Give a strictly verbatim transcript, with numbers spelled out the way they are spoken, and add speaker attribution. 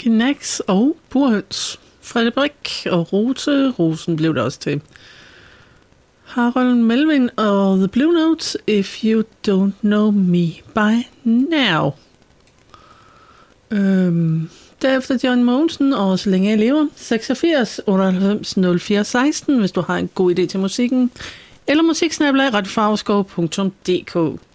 Speaker 1: Knacks og Burhøns. Frederik og Rose. Rosen blev det også til. Harold Melvin og The Blue Notes. If You Don't Know Me By Now. Øhm, derefter John Mogensen og Så længe jeg lever. seksogfirs otteoghalvfems nul fire seksten, hvis du har en god idé til musikken. Eller musiksnabel-a radiofarveskov punktum d k.